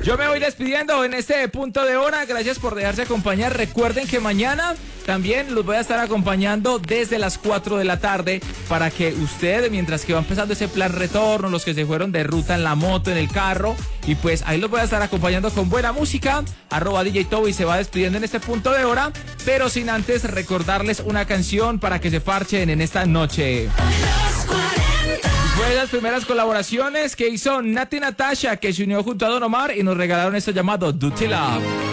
Yo me voy despidiendo en este punto de hora. Gracias por dejarse acompañar. Recuerden que mañana también los voy a estar acompañando desde las 4 de la tarde para que usted, mientras que va empezando ese plan retorno, los que se fueron de ruta en la moto, en el carro, y pues ahí los voy a estar acompañando con buena música. @DJ Toby se va despidiendo en este punto de hora, pero sin antes recordarles una canción para que se parchen en esta noche. Fue de las primeras colaboraciones que hizo Nati Natasha, que se unió junto a Don Omar y nos regalaron esto llamado Dirty Love.